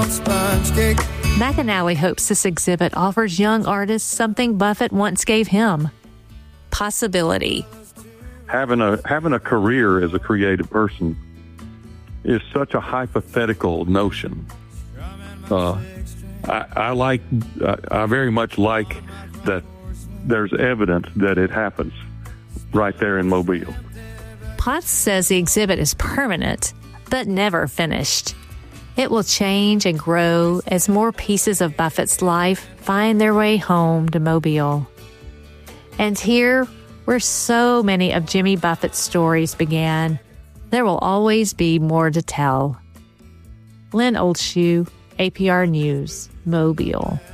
sponge cake. McAnally hopes this exhibit offers young artists something Buffett once gave him: possibility. Having a career as a creative person is such a hypothetical notion. I very much like that there's evidence that it happens right there in Mobile. Potts says the exhibit is permanent, but never finished. It will change and grow as more pieces of Buffett's life find their way home to Mobile. And here, where so many of Jimmy Buffett's stories began, there will always be more to tell. Lynn Oldshoe, APR News, Mobile.